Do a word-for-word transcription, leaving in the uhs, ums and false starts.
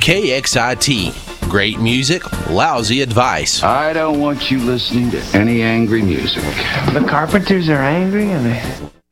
K X I T. Great music, lousy advice. I don't want you listening to any angry music. The Carpenters are angry and they